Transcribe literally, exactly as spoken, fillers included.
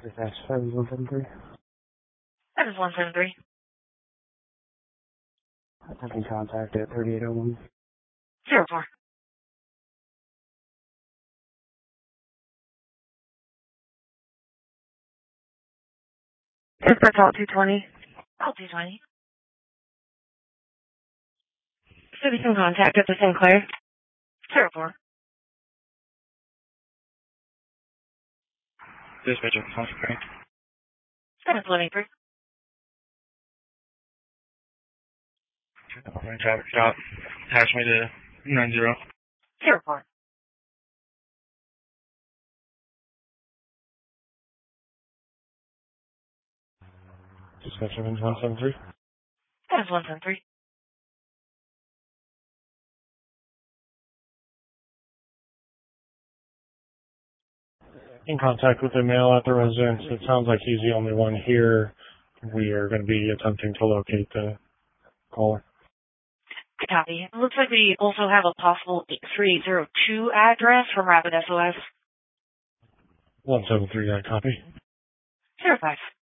Dispatch seven one seven three. That is one seven three. Attempting contact at thirty-eight oh one. Zero four. Dispatch call two twenty. Call two twenty. Citizen contact at the Sinclair. Zero four. Dispatcher, contact. Seven twenty three. Offering traffic stop. Attach me to nine zero. Zero four. Dispatcher, one seven three. That is one seven three. In contact with the male at the residence. It sounds like he's the only one here. We are going to be attempting to locate the caller. Good copy. It looks like we also have a possible three eight zero two address from Rapid S O S. one seven three, that copy. Zero five.